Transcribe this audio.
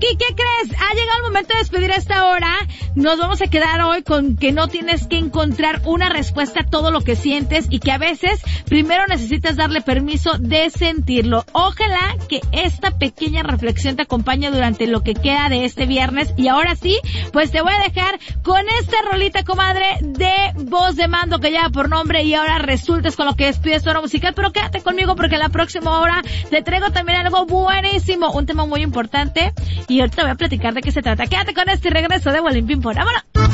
¿qué crees? Ha llegado el momento de despedir a esta hora. Nos vamos a quedar hoy con que no tienes que encontrar una respuesta a todo lo que sientes y que a veces primero necesitas darle permiso de sentirlo. Ojalá que esta pequeña reflexión te acompañe durante lo que queda de este viernes. Y ahora sí, pues te voy a dejar con esta rolita, comadre, de Voz de Mando, que lleva por nombre Y ahora resultas, con lo que despides tu hora musical. Pero quédate conmigo porque en la próxima hora te traigo también algo buenísimo, un tema muy importante, y ahorita voy a platicar de qué se trata. Quédate con este regreso de Walimpín. ¡Vámonos!